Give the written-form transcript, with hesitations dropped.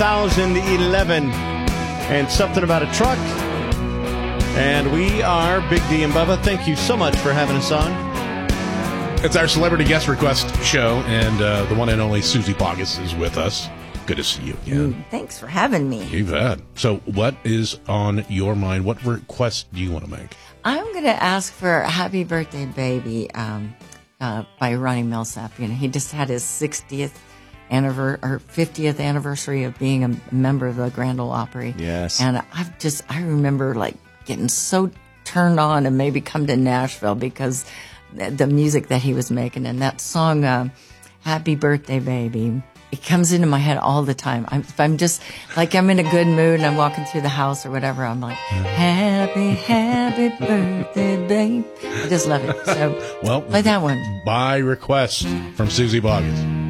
2011. And something about a truck. And we are Big D and Bubba. Thank you so much for having us on. It's our celebrity guest request show, and the one and only Susie Boggess is with us. Good to see you again. Thanks for having me. You bet. So what is on your mind? What request do you want to make? I'm going to ask for Happy Birthday Baby by Ronnie Milsap. You know, he just had his 50th anniversary of being a member of the Grand Ole Opry. Yes. And I remember like getting so turned on and maybe come to Nashville because the music that he was making, and that song, Happy Birthday Baby, it comes into my head all the time. If I'm just like, I'm in a good mood and I'm walking through the house or whatever, I'm like, happy birthday, babe. I just love it. So, well, play that one. By request from Susie Boggess.